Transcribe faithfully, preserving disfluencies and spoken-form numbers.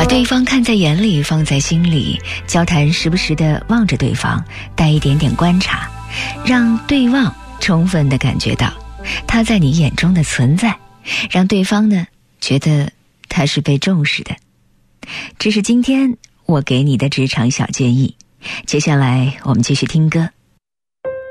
对方看在眼里，放在心里，交谈时不时地望着对方，带一点点观察，让对望充分地感觉到他在你眼中的存在，让对方呢觉得他是被重视的。这是今天我给你的职场小建议。接下来我们继续听歌。